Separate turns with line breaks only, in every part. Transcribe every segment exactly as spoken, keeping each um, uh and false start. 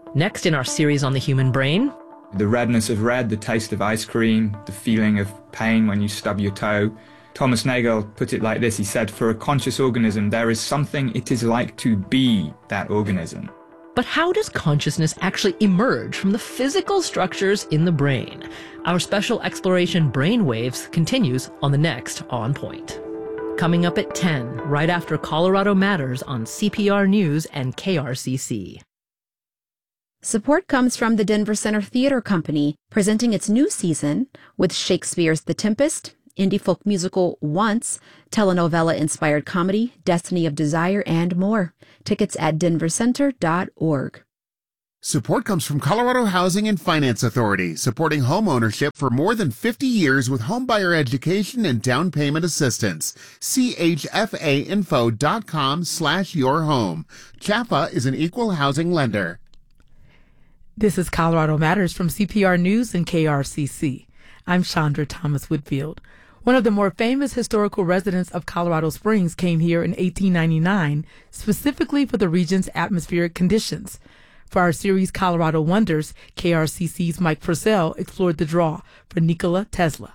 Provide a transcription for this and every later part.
Next in our series on the human brain,
the redness of red, the taste of ice cream, the feeling of pain when you stub your toe. Thomas Nagel put it like this. He said, for a conscious organism, there is something it is like to be that organism.
but how does consciousness actually emerge from the physical structures in the brain? Our special exploration Brainwaves continues on the next On Point. Coming up at ten, right after Colorado Matters on C P R News and K R C C.
Support comes from the Denver Center Theater Company, presenting its new season with Shakespeare's The Tempest, indie folk musical Once, telenovela-inspired comedy Destiny of Desire, and more. Tickets at denver center dot org.
Support comes from Colorado Housing and Finance Authority, supporting home ownership for more than fifty years with homebuyer education and down payment assistance. C H F A info dot com slash your home. C H A F A is an equal housing lender.
This is Colorado Matters from C P R News and K R C C. I'm Chandra Thomas Whitfield. One of the more famous historical residents of Colorado Springs came here in eighteen ninety-nine, specifically for the region's atmospheric conditions. For our series Colorado Wonders, K R C C's Mike Purcell explored the draw for Nikola Tesla.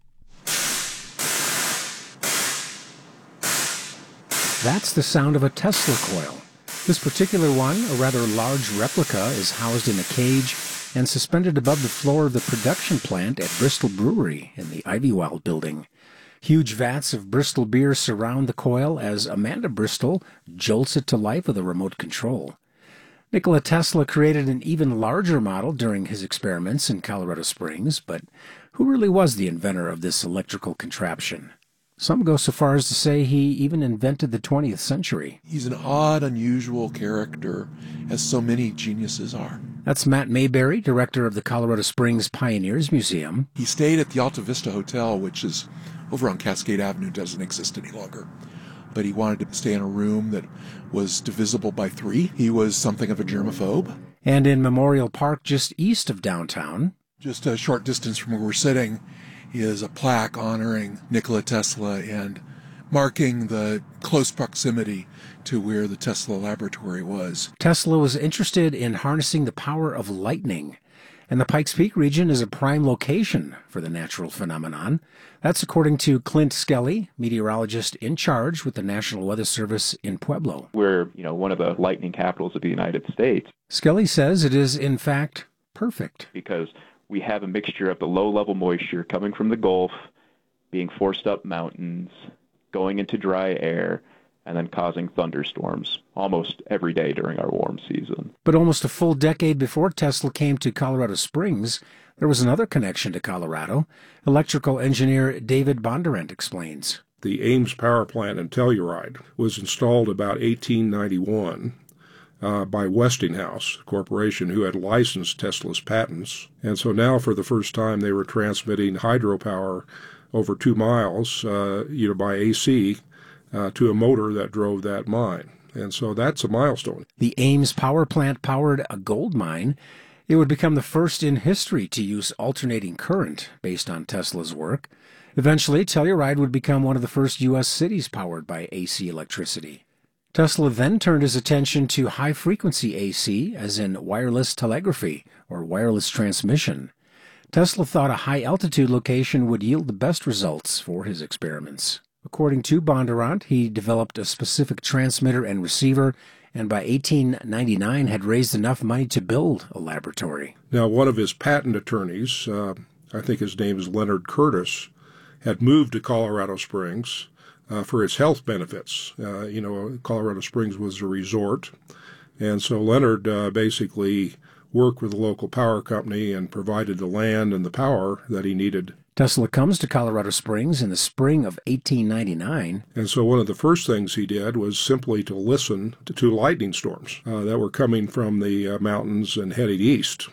That's the sound of a Tesla coil. This particular one, a rather large replica, is housed in a cage and suspended above the floor of the production plant at Bristol Brewery in the Ivywild building. Huge vats of Bristol beer surround the coil as Amanda Bristol jolts it to life with a remote control. Nikola Tesla created an even larger model during his experiments in Colorado Springs, but who really was the inventor of this electrical contraption? Some go so far as to say he even invented the twentieth century.
He's an odd, unusual character, as so many geniuses are.
That's Matt Mayberry, director of the Colorado Springs Pioneers Museum.
He stayed at the Alta Vista Hotel, which is over on Cascade Avenue, doesn't exist any longer. But he wanted to stay in a room that was divisible by three. He was something of a germaphobe.
And in Memorial Park, just east of downtown,
just a short distance from where we're sitting, is a plaque honoring Nikola Tesla and marking the close proximity to where the Tesla laboratory was.
Tesla was interested in harnessing the power of lightning, and the Pikes Peak region is a prime location for the natural phenomenon. That's according to Clint Skelly, meteorologist in charge with the National Weather Service in Pueblo.
We're, you know, one of the lightning capitals of the United States.
Skelly says it is, in fact, perfect.
Because we have a mixture of the low-level moisture coming from the Gulf, being forced up mountains, going into dry air, and then causing thunderstorms almost every day during our warm season.
But almost a full decade before Tesla came to Colorado Springs, there was another connection to Colorado. Electrical engineer David Bondurant explains.
The Ames power plant in Telluride was installed about eighteen ninety-one. Uh, by Westinghouse Corporation, who had licensed Tesla's patents. And so now, for the first time, they were transmitting hydropower over two miles, uh, you know, by A C uh, to a motor that drove that mine. And so that's a milestone.
The Ames power plant powered a gold mine. It would become the first in history to use alternating current based on Tesla's work. Eventually, Telluride would become one of the first U S cities powered by A C electricity. Tesla then turned his attention to high-frequency A C, as in wireless telegraphy or wireless transmission. Tesla thought a high-altitude location would yield the best results for his experiments. According to Bondurant, he developed a specific transmitter and receiver, and by eighteen ninety-nine had raised enough money to build a laboratory.
Now, one of his patent attorneys, uh, I think his name is Leonard Curtis, had moved to Colorado Springs Uh, for its health benefits. Uh, you know, Colorado Springs was a resort, and so Leonard uh, basically worked with the local power company and provided the land and the power that he needed.
Tesla comes to Colorado Springs in the spring of eighteen ninety-nine.
And so one of the first things he did was simply to listen to, to lightning storms uh, that were coming from the uh, mountains and heading east.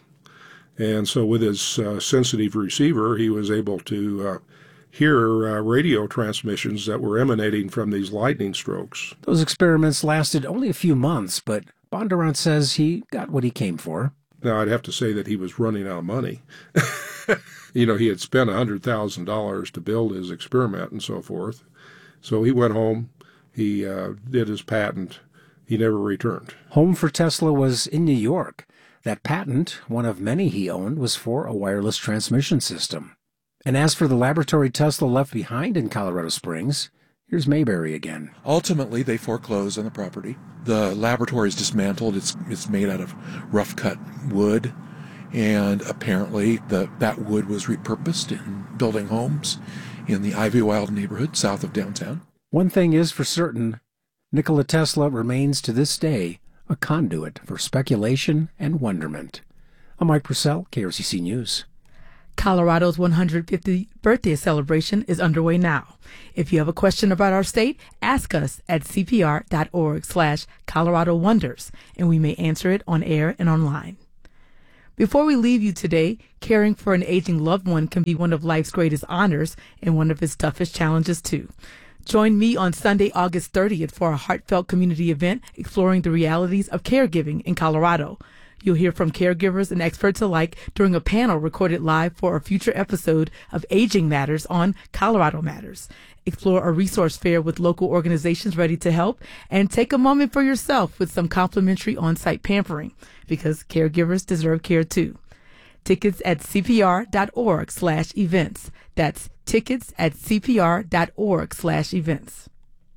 And so with his uh, sensitive receiver, he was able to uh, hear uh, radio transmissions that were emanating from these lightning strokes.
Those experiments lasted only a few months, but Bondurant says he got what he came for.
Now, I'd have to say that he was running out of money. You know, he had spent one hundred thousand dollars to build his experiment and so forth. So he went home, he uh, did his patent, he never returned.
Home for Tesla was in New York. That patent, one of many he owned, was for a wireless transmission system. And as for the laboratory Tesla left behind in Colorado Springs, here's Mayberry again.
Ultimately, they foreclosed on the property. The laboratory is dismantled. It's it's made out of rough-cut wood, and apparently the, that wood was repurposed in building homes in the Ivywild neighborhood south of downtown.
One thing is for certain, Nikola Tesla remains to this day a conduit for speculation and wonderment. I'm Mike Purcell, K R C C News.
Colorado's one hundred fiftieth birthday celebration is underway now. If you have a question about our state, ask us at cpr.org slash Colorado Wonders, and we may answer it on air and online. Before we leave you today, caring for an aging loved one can be one of life's greatest honors and one of its toughest challenges, too. Join me on Sunday, August thirtieth for a heartfelt community event exploring the realities of caregiving in Colorado. You'll hear from caregivers and experts alike during a panel recorded live for a future episode of Aging Matters on Colorado Matters. Explore a resource fair with local organizations ready to help, and take a moment for yourself with some complimentary on-site pampering, because caregivers deserve care too. Tickets at cpr.org slash events. That's tickets at cpr.org slash events.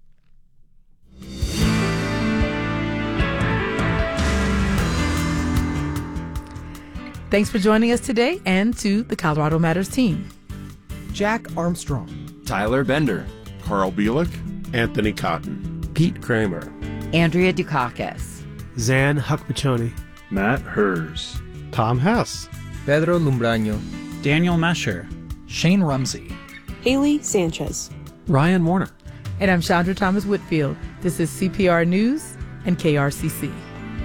Thanks for joining us today, and to the Colorado Matters team.
Jack Armstrong,
Tyler Bender,
Carl Bielik,
Anthony Cotton,
Pete Kramer,
Andrea Dukakis,
Zan Huckmachoni,
Matt Hers,
Tom Hess,
Pedro Lumbraño,
Daniel Mesher,
Shane Rumsey,
Haley Sanchez,
Ryan Warner.
And I'm Chandra Thomas Whitfield. This is C P R News and K R C C.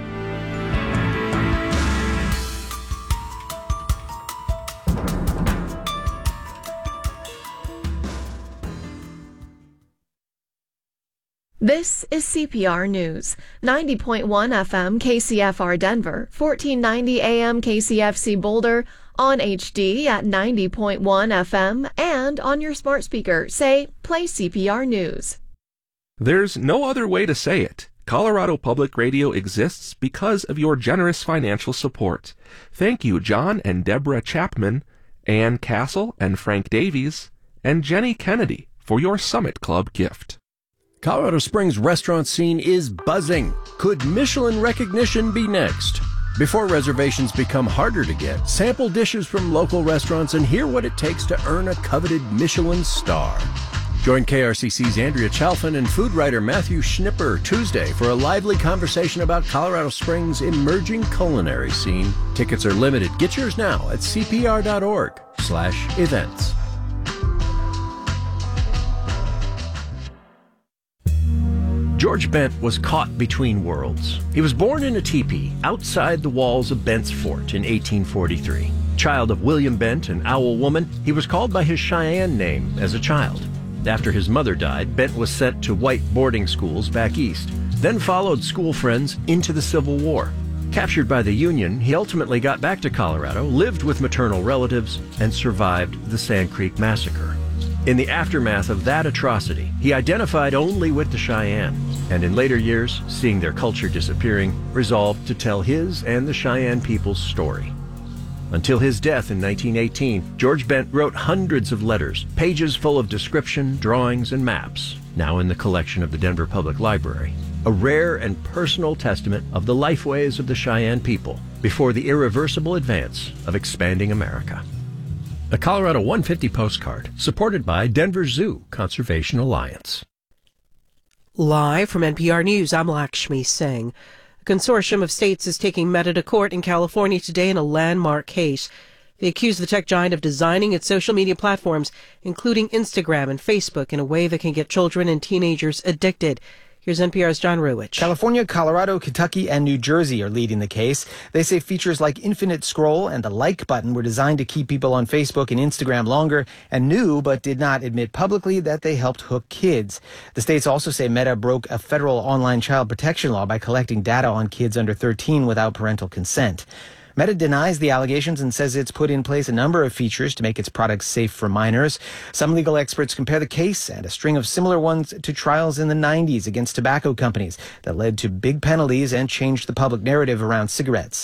This is C P R News, ninety point one F M K C F R Denver, fourteen ninety A M K C F C Boulder, on H D at ninety point one F M, and on your smart speaker. Say, play C P R News.
There's no other way to say it. Colorado Public Radio exists because of your generous financial support. Thank you, John and Deborah Chapman, Ann Castle and Frank Davies, and Jenny Kennedy for your Summit Club gift.
Colorado Springs restaurant scene is buzzing. Could Michelin recognition be next? Before reservations become harder to get, sample dishes from local restaurants and hear what it takes to earn a coveted Michelin star. Join K R C C's Andrea Chalfin and food writer Matthew Schnipper Tuesday for a lively conversation about Colorado Springs' emerging culinary scene. Tickets are limited. Get yours now at cpr.org slash events. George Bent was caught between worlds. He was born in a teepee outside the walls of Bent's Fort in eighteen forty-three. Child of William Bent, an Owl woman, he was called by his Cheyenne name as a child. After his mother died, Bent was sent to white boarding schools back east, then followed school friends into the Civil War. Captured by the Union, he ultimately got back to Colorado, lived with maternal relatives, and survived the Sand Creek Massacre. In the aftermath of that atrocity, he identified only with the Cheyenne, and in later years, seeing their culture disappearing, resolved to tell his and the Cheyenne people's story. Until his death in nineteen eighteen, George Bent wrote hundreds of letters, pages full of description, drawings, and maps, now in the collection of the Denver Public Library, a rare and personal testament of the lifeways of the Cheyenne people before the irreversible advance of expanding America. A Colorado one fifty postcard, supported by Denver Zoo Conservation Alliance.
Live from N P R News, I'm Lakshmi Singh. A consortium of states is taking Meta to court in California today in a landmark case. They accuse the tech giant of designing its social media platforms, including Instagram and Facebook, in a way that can get children and teenagers addicted. Here's N P R's John Ruwich.
California, Colorado, Kentucky, and New Jersey are leading the case. They say features like infinite scroll and the like button were designed to keep people on Facebook and Instagram longer, and knew but did not admit publicly that they helped hook kids. The states also say Meta broke a federal online child protection law by collecting data on kids under thirteen without parental consent. Meta denies the allegations and says it's put in place a number of features to make its products safe for minors. Some legal experts compare the case and a string of similar ones to trials in the nineties against tobacco companies that led to big penalties and changed the public narrative around cigarettes.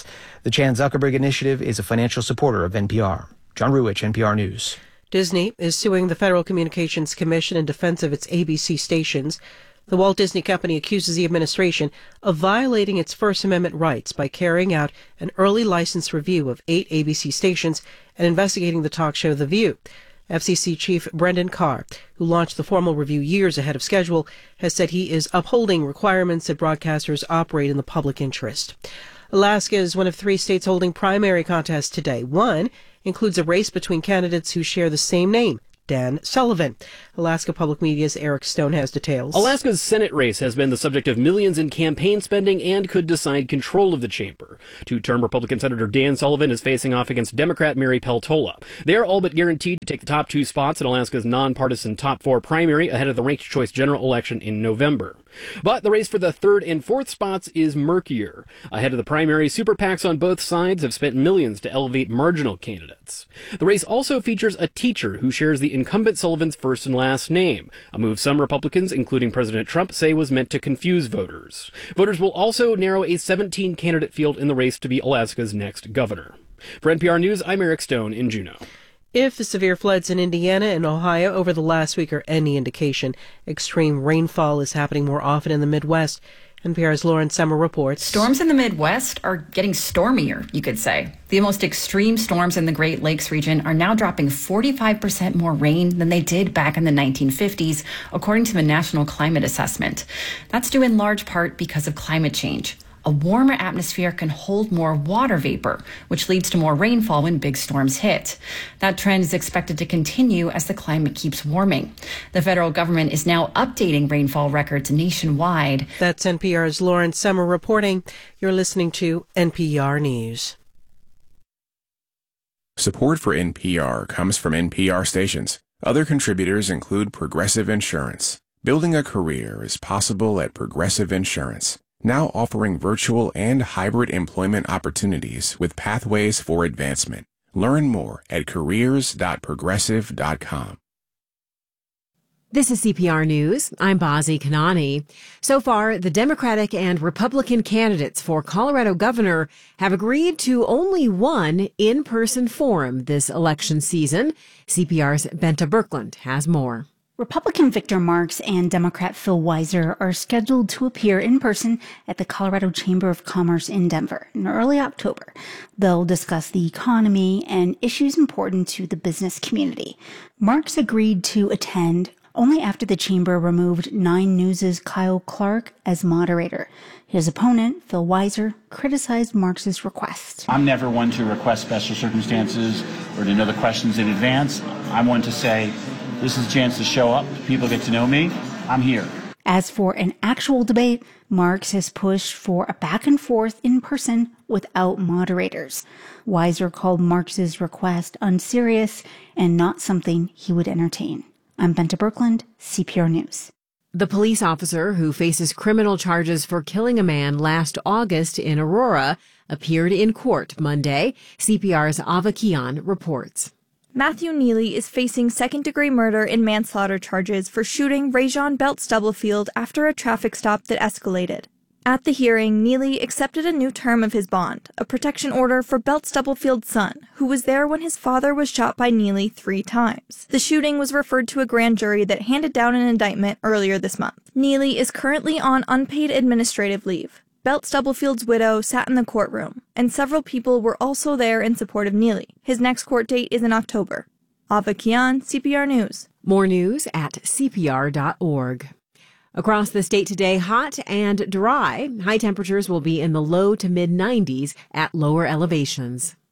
The Chan Zuckerberg Initiative is a financial supporter of N P R. John Ruwich, N P R News.
Disney is suing the Federal Communications Commission in defense of its A B C stations. The Walt Disney Company accuses the administration of violating its First Amendment rights by carrying out an early license review of eight A B C stations and investigating the talk show The View. F C C Chief Brendan Carr, who launched the formal review years ahead of schedule, has said he is upholding requirements that broadcasters operate in the public interest. Alaska is one of three states holding primary contests today. One includes a race between candidates who share the same name, Dan Sullivan. Alaska Public Media's Eric Stone has details.
Alaska's Senate race has been the subject of millions in campaign spending and could decide control of the chamber. Two-term Republican Senator Dan Sullivan is facing off against Democrat Mary Peltola. They are all but guaranteed to take the top two spots in Alaska's nonpartisan top four primary ahead of the ranked choice general election in November. But the race for the third and fourth spots is murkier. Ahead of the primary, super PACs on both sides have spent millions to elevate marginal candidates. The race also features a teacher who shares the incumbent Sullivan's first and last name, a move some Republicans, including President Trump, say was meant to confuse voters. Voters will also narrow a seventeen-candidate field in the race to be Alaska's next governor. For N P R News, I'm Eric Stone in Juneau.
If the severe floods in Indiana and Ohio over the last week are any indication, extreme rainfall is happening more often in the Midwest. N P R's Lauren Summer reports.
Storms in the Midwest are getting stormier, you could say. The most extreme storms in the Great Lakes region are now dropping forty-five percent more rain than they did back in the nineteen fifties, according to the National Climate Assessment. That's due in large part because of climate change. A warmer atmosphere can hold more water vapor, which leads to more rainfall when big storms hit. That trend is expected to continue as the climate keeps warming. The federal government is now updating rainfall records nationwide.
That's N P R's Lauren Summer reporting. You're listening to N P R News.
Support for N P R comes from N P R stations. Other contributors include Progressive Insurance. Building a career is possible at Progressive Insurance, now offering virtual and hybrid employment opportunities with pathways for advancement. Learn more at careers dot progressive dot com.
This is C P R News. I'm Bazi Kanani. So far, the Democratic and Republican candidates for Colorado governor have agreed to only one in-person forum this election season. C P R's Benta Birkeland has more.
Republican Victor Marx and Democrat Phil Weiser are scheduled to appear in person at the Colorado Chamber of Commerce in Denver in early October. They'll discuss the economy and issues important to the business community. Marx agreed to attend only after the chamber removed Nine News' Kyle Clark as moderator. His opponent, Phil Weiser, criticized Marx's request.
I'm never one to request special circumstances or to know the questions in advance. I'm one to say, this is a chance to show up. People get to know me. I'm here.
As for an actual debate, Marx has pushed for a back and forth in person without moderators. Weiser called Marx's request unserious and not something he would entertain. I'm Benta Birkeland, C P R News.
The police officer who faces criminal charges for killing a man last August in Aurora appeared in court Monday. C P R's Ava Kian reports.
Matthew Neely is facing second-degree murder and manslaughter charges for shooting Rajon Belt Stubblefield after a traffic stop that escalated. At the hearing, Neely accepted a new term of his bond, a protection order for Belt Stubblefield's son, who was there when his father was shot by Neely three times. The shooting was referred to a grand jury that handed down an indictment earlier this month. Neely is currently on unpaid administrative leave. Belt Stubblefield's widow sat in the courtroom, and several people were also there in support of Neely. His next court date is in October. Ava Kian, C P R News.
More news at C P R dot org. Across the state today, hot and dry. High temperatures will be in the low to mid nineties at lower elevations.